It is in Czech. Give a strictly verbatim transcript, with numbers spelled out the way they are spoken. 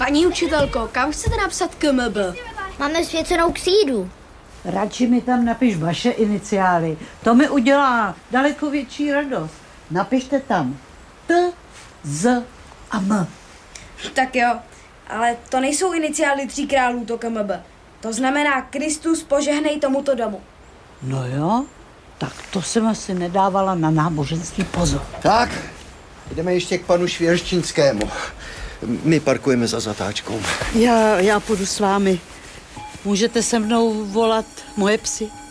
Paní učitelko, kam chcete napsat K M B? Máme svěcenou křídu. Radši mi tam napiš vaše iniciály. To mi udělá daleko větší radost. Napište tam T, Z a M. Tak jo, ale to nejsou iniciály tří králů, to K M B. To znamená Kristus požehnej tomuto domu. No jo, tak to jsem asi nedávala na náboženský pozor. Tak, jdeme ještě k panu Švěrščinskému. My parkujeme za zatáčkou. Já, já půjdu s vámi. Můžete se mnou volat moje psy?